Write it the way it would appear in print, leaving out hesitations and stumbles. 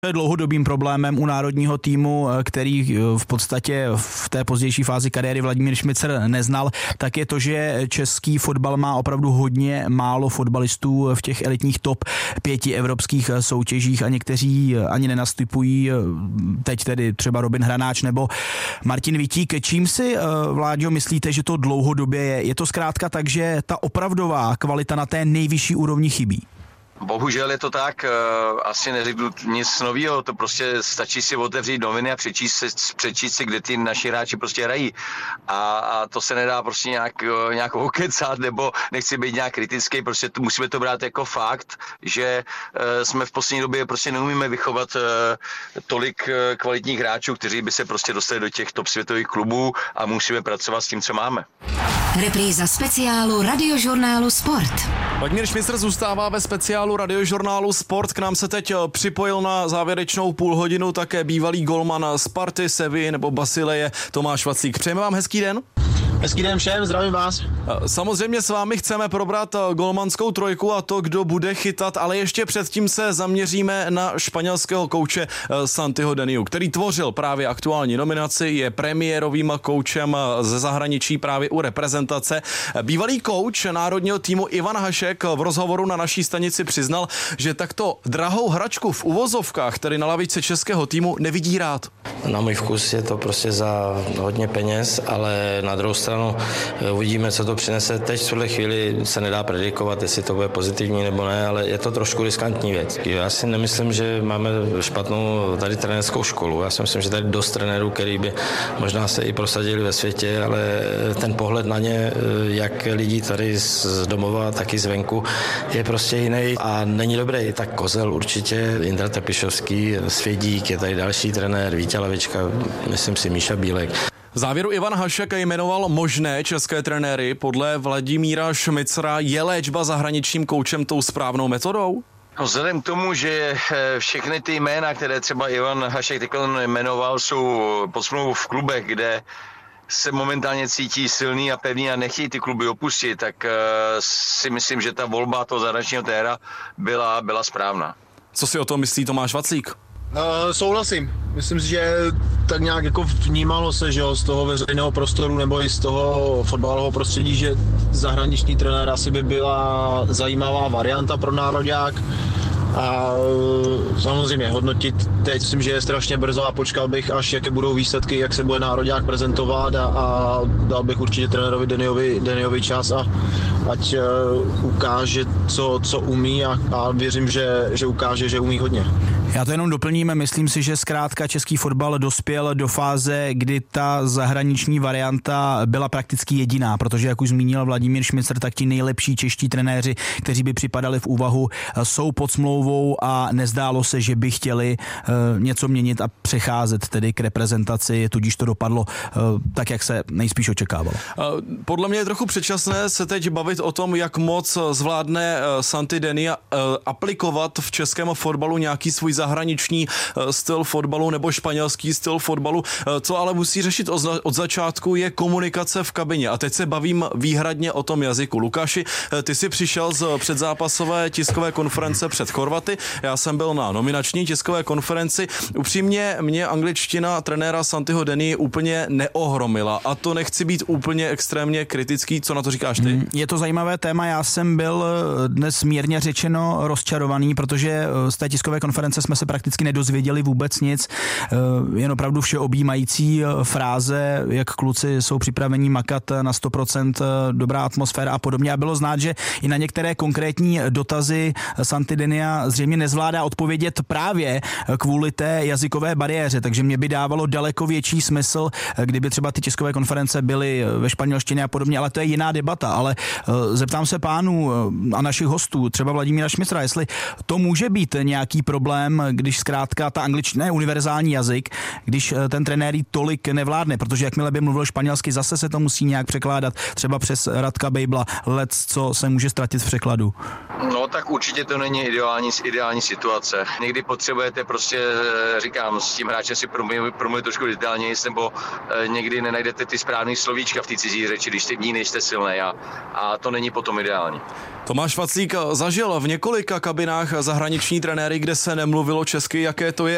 To je dlouhodobým problémem u národního týmu, který v podstatě v té pozdější fázi kariéry Vladimír Šmicer neznal, tak je to, že český fotbal má opravdu hodně málo fotbalistů v těch elitních top 5 evropských soutěžích a někteří ani nenastupují, teď tedy třeba Robin Hranáč nebo Martin Vítík. Čím si, Vláďo, myslíte, že to dlouhodobě je? Je to zkrátka tak, že ta opravdová kvalita na té nejvyšší úrovni chybí? Bohužel je to tak, asi neřeknu nic nového, to prostě stačí si otevřít noviny a přečíst si, kde ty naši hráči prostě hrají. A to se nedá prostě nějak okecat, nebo nechci být nějak kritický, prostě musíme to brát jako fakt, že jsme v poslední době prostě neumíme vychovat tolik kvalitních hráčů, kteří by se prostě dostali do těch top světových klubů a musíme pracovat s tím, co máme. Repríza speciálu Radiožurnálu Sport. Vladimír Šmicer zůstává ve speciálu Radiožurnálu Sport. K nám se teď připojil na závěrečnou půlhodinu také bývalý golman Sparty, Sevilly nebo Basileje Tomáš Vaclík. Přejeme vám hezký den. Hezký den všem, zdravím vás. Samozřejmě s vámi chceme probrat golmanskou trojku a to, kdo bude chytat, ale ještě předtím se zaměříme na španělského kouče Santiho Deniu, který tvořil právě aktuální nominaci, je premiérovým koučem ze zahraničí právě u reprezentace. Bývalý kouč národního týmu Ivan Hašek v rozhovoru na naší stanici přiznal, že takto drahou hračku v uvozovkách, tedy na lavičce českého týmu, nevidí rád. Na můj vkus je to prostě za hodně peněz, ale na druhou stranu uvidíme, co to přinese. Teď v tuhle chvíli se nedá predikovat, jestli to bude pozitivní nebo ne, ale je to trošku riskantní věc. Já si nemyslím, že máme špatnou tady trenérskou školu. Já si myslím, že tady dost trenérů, který by možná se i prosadili ve světě, ale ten pohled na ně, jak lidí tady z domova, tak i zvenku, je prostě jiný a není dobrý. Tak Kozel určitě, Jindra Trpišovský, Svědík, je tady další trenér, Vítě Lavička, myslím si Míša Bílek. V závěru Ivan Hašek jmenoval možné české trenéry. Podle Vladimíra Šmicera je léčba zahraničním koučem tou správnou metodou? No, vzhledem k tomu, že všechny ty jména, které třeba Ivan Hašek teď jmenoval, jsou pod smlouvou v klubech, kde se momentálně cítí silný a pevný a nechtějí ty kluby opustit, tak si myslím, že ta volba toho zahraničního trenéra byla správná. Co si o tom myslí Tomáš Vaclík? Souhlasím. Myslím si, že tak nějak jako vnímalo se, že z toho veřejného prostoru nebo i z toho fotbalového prostředí, že zahraniční trenér asi by byla zajímavá varianta pro nároďák. A samozřejmě hodnotit teď myslím, že je strašně brzo a počkal bych, až jaké budou výsledky, jak se bude nároďák prezentovat a dal bych určitě trenérovi Deniovi čas a ať ukáže, co umí a věřím, že ukáže, že umí hodně. Já to jenom doplním, myslím si, že zkrátka český fotbal dospěl do fáze, kdy ta zahraniční varianta byla prakticky jediná, protože jak už zmínil Vladimír Šmicer, tak ti nejlepší čeští trenéři, kteří by připadali v úvahu, jsou pod smlouvou a nezdálo se, že by chtěli něco měnit a přecházet tedy k reprezentaci, tudíž to dopadlo tak, jak se nejspíš očekávalo. Podle mě je trochu předčasné se teď bavit o tom, jak moc zvládne Santi Denia aplikovat v českém fotbalu nějaký svůj zahraniční styl fotbalu nebo španělský styl fotbalu. Co ale musí řešit od začátku je komunikace v kabině. A teď se bavím výhradně o tom jazyku. Lukáši, ty jsi přišel z předzápasové tiskové konference před Chorvaty. Já jsem byl na nominační tiskové konferenci. Upřímně mě angličtina trenéra Santiho Deni úplně neohromila. A to nechci být úplně extrémně kritický. Co na to říkáš ty? Je to zajímavé téma. Já jsem byl dnes mírně řečeno rozčarovaný, protože z té tiskové konference jsme se prakticky nedozvěděli vůbec nic. Jen opravdu všeobjímající fráze, jak kluci jsou připraveni makat na 100%, dobrá atmosféra a podobně. A bylo znát, že i na některé konkrétní dotazy Santi Denia zřejmě nezvládá odpovědět právě kvůli té jazykové bariéře. Takže mě by dávalo daleko větší smysl, kdyby třeba ty tiskové konference byly ve španělštině a podobně, ale to je jiná debata. Ale zeptám se pánů a našich hostů, třeba Vladimíra Šmicera, jestli to může být nějaký problém, když zkrátka ta angličtina je univerzální jazyk, když ten trenér tolik nevládne, protože jakmile by mluvil španělsky, zase se to musí nějak překládat, třeba přes Radka Bejbla, co se může ztratit v překladu. No tak určitě to není ideální situace. Někdy potřebujete prostě, říkám, s tím hráčem si promluvit trošku detailněji, nebo někdy nenajdete ty správný slovíčka v té cizí řeči, když ty v ní nejste silný a to není potom ideální. Tomáš Vaclík zažil v několika kabinách zahraniční trenéry, kde se nemluvilo česky, jaké to je